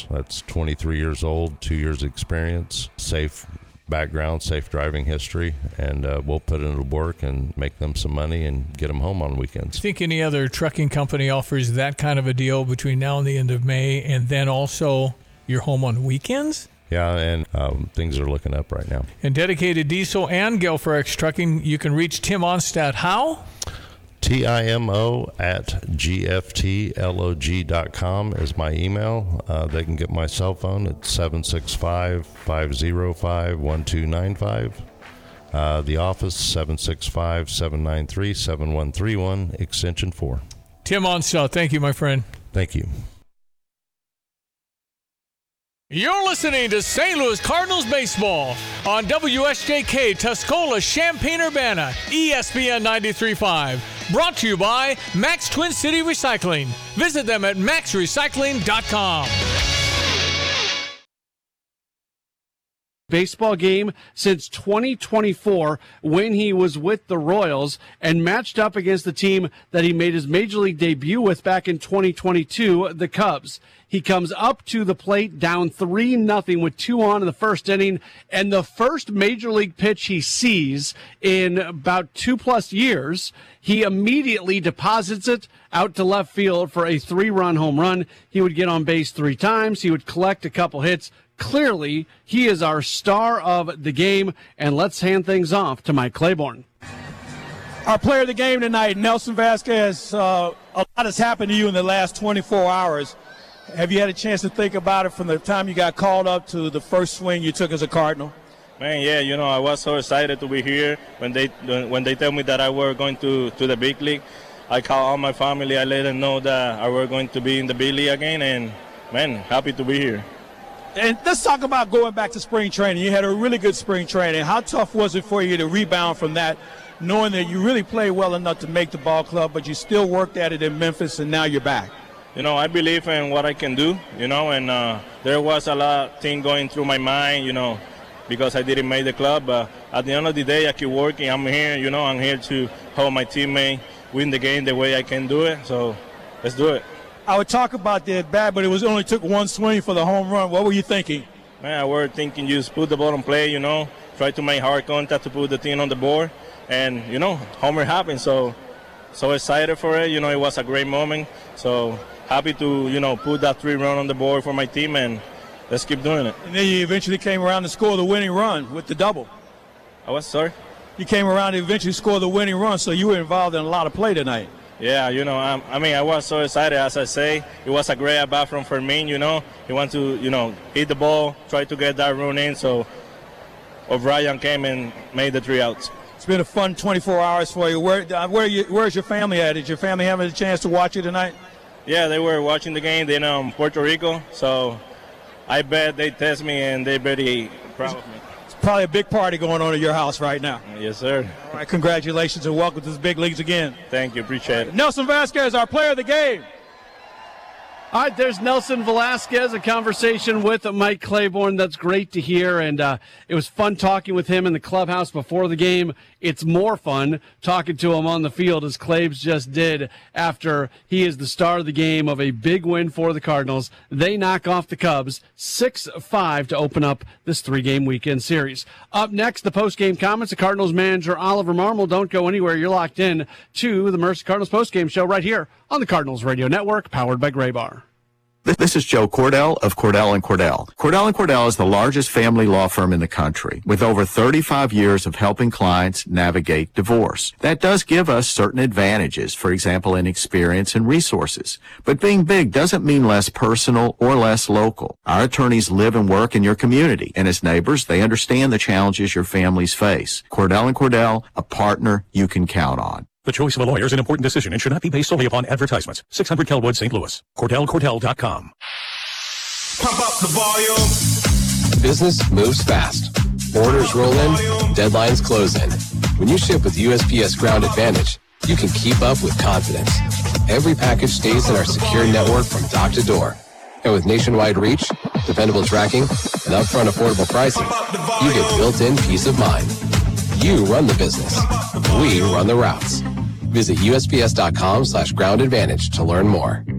That's 23 years old, 2 years experience, safe background, safe driving history, and we'll put it into work and make them some money and get them home on weekends. Do you think any other trucking company offers that kind of a deal between now and the end of May, and then also you're home on weekends? Yeah, and things are looking up right now. And Dedicated Diesel and Gelfrex Trucking, you can reach Tim Onstadt how? TIMO@gftlog.com is my email. They can get my cell phone at 765-505-1295. The office, 765-793-7131, extension 4. Tim Onstadt, thank you, my friend. Thank you. You're listening to St. Louis Cardinals baseball on WSJK Tuscola, Champaign-Urbana, ESPN 93.5. Brought to you by Max Twin City Recycling. Visit them at maxrecycling.com. Baseball game since 2024 when he was with the Royals and matched up against the team that he made his major league debut with back in 2022, the Cubs. He comes up to the plate down 3-0 with 2 on in the first inning, and the first major league pitch he sees in about 2+ years, he immediately deposits it out to left field for a 3-run home run. He would get on base 3 times. He would collect a couple hits. Clearly, he is our star of the game, and let's hand things off to Mike Claiborne. Our player of the game tonight, Nelson Vasquez. A lot has happened to you in the last 24 hours. Have you had a chance to think about it from the time you got called up to the first swing you took as a Cardinal? Man, yeah, I was so excited to be here. When they tell me that I were going to the big league, I call all my family. I let them know that I were going to be in the big league again, and, man, happy to be here. And let's talk about going back to spring training. You had a really good spring training. How tough was it for you to rebound from that, knowing that you really played well enough to make the ball club, but you still worked at it in Memphis, and now you're back? I believe in what I can do, and there was a lot of things going through my mind, because I didn't make the club. But at the end of the day, I keep working. I'm here, I'm here to help my teammate win the game the way I can do it. So let's do it. I would talk about the at-bat, but it only took one swing for the home run. What were you thinking? Man, I was thinking just put the ball in play, try to make hard contact to put the team on the board. And, homer happened. So excited for it. It was a great moment. So happy to, put that 3-run on the board for my team, and let's keep doing it. And then you eventually came around to score the winning run with the double. I was sorry? You came around to eventually score the winning run, so you were involved in a lot of play tonight. Yeah, I was so excited. As I say, it was a great at-bat from Fermin, He wanted to, hit the ball, try to get that run in, so O'Brien came and made the 3 outs. It's been a fun 24 hours for you. Where's your family at? Did your family have a chance to watch you tonight? Yeah, they were watching the game. They're in Puerto Rico, so I bet they test me and they're very proud of me. It's probably a big party going on at your house right now. Yes, sir. All right, congratulations and welcome to the big leagues again. Thank you, appreciate it. Nelson Vasquez, our player of the game. All right, there's Nelson Velasquez, a conversation with Mike Claiborne. That's great to hear, and it was fun talking with him in the clubhouse before the game. It's more fun talking to him on the field, as Claibs just did, after he is the star of the game of a big win for the Cardinals. They knock off the Cubs 6-5 to open up this 3-game weekend series. Up next, the post-game comments of Cardinals manager Oliver Marmol. Don't go anywhere. You're locked in to the Mercy Cardinals post-game show right here on the Cardinals Radio Network, powered by Graybar. This is Joe Cordell of Cordell & Cordell. Cordell & Cordell is the largest family law firm in the country, with over 35 years of helping clients navigate divorce. That does give us certain advantages, for example, in experience and resources. But being big doesn't mean less personal or less local. Our attorneys live and work in your community, and as neighbors, they understand the challenges your families face. Cordell & Cordell, a partner you can count on. The choice of a lawyer is an important decision and should not be based solely upon advertisements. 600 Kelwood, St. Louis. CordellCordell.com. Pump up the volume. Business moves fast. Orders roll in, deadlines close in. When you ship with USPS Ground Advantage, you can keep up with confidence. Every package stays in our secure network from dock to door. And with nationwide reach, dependable tracking, and upfront affordable pricing, you get built-in peace of mind. You run the business. We run the routes. Visit USPS.com/ground advantage to learn more.